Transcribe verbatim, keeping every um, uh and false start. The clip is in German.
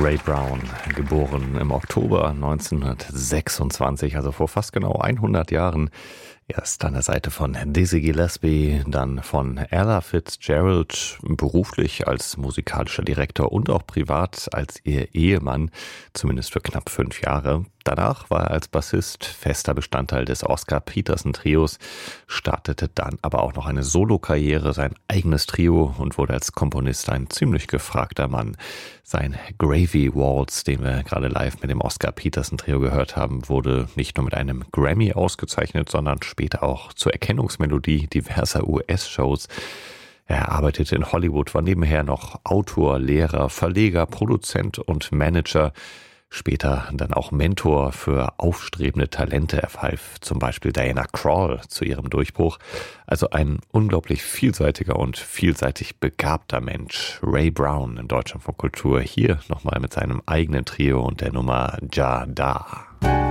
Ray Brown, geboren im Oktober neunzehnhundertsechsundzwanzig, also vor fast genau hundert Jahren. Erst an der Seite von Dizzy Gillespie, dann von Ella Fitzgerald, beruflich als musikalischer Direktor und auch privat als ihr Ehemann, zumindest für knapp fünf Jahre. Danach war er als Bassist fester Bestandteil des Oscar Peterson Trios, startete dann aber auch noch eine Solokarriere, sein eigenes Trio und wurde als Komponist ein ziemlich gefragter Mann. Sein Gravy Waltz, den wir gerade live mit dem Oscar Peterson Trio gehört haben, wurde nicht nur mit einem Grammy ausgezeichnet, sondern später auch zur Erkennungsmelodie diverser U S-Shows. Er arbeitete in Hollywood, war nebenher noch Autor, Lehrer, Verleger, Produzent und Manager. Später dann auch Mentor für aufstrebende Talente. Er verhalf zum Beispiel Diana Krall zu ihrem Durchbruch. Also ein unglaublich vielseitiger und vielseitig begabter Mensch. Ray Brown in Deutschlandfunk Kultur. Hier nochmal mit seinem eigenen Trio und der Nummer Ja Da.